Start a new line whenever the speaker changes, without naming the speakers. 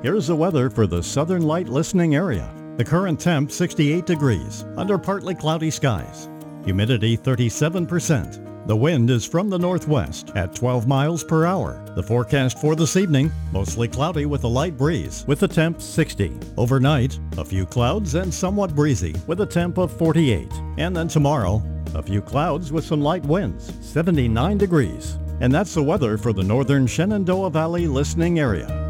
Here's the weather for the Southern Light listening area. The current temp 68 degrees under partly cloudy skies. Humidity 37%. The wind is from the northwest at 12 miles per hour. The forecast for this evening, mostly cloudy with a light breeze with a temp 60. Overnight, a few clouds and somewhat breezy with a temp of 48. And then tomorrow, a few clouds with some light winds, 79 degrees. And that's the weather for the northern Shenandoah Valley listening area.